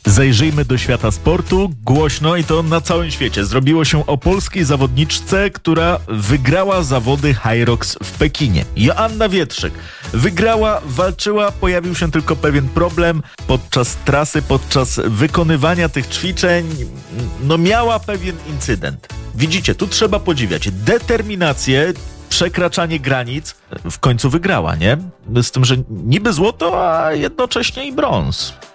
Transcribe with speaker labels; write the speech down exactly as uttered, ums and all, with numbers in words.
Speaker 1: Zajrzyjmy do świata sportu. Głośno i to na całym świecie. Zrobiło się o polskiej zawodniczce, która wygrała zawody Hyrox w Pekinie. Joanna Wietrzyk wygrała, walczyła, pojawił się tylko pewien problem. Podczas trasy, podczas wykonywania tych ćwiczeń, no miała pewien incydent. Widzicie, tu trzeba podziwiać determinację, przekraczanie granic. W końcu wygrała, nie? Z tym, że niby złoto, a jednocześnie i brąz.